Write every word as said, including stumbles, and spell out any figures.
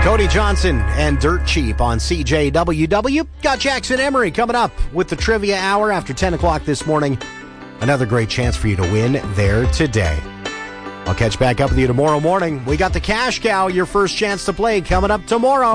Cody Johnson and Dirt Cheap on C J W W. Got Jackson Emery coming up with the trivia hour after ten o'clock this morning. Another great chance for you to win there today. I'll catch back up with you tomorrow morning. We got the Cash Cow, your first chance to play, coming up tomorrow.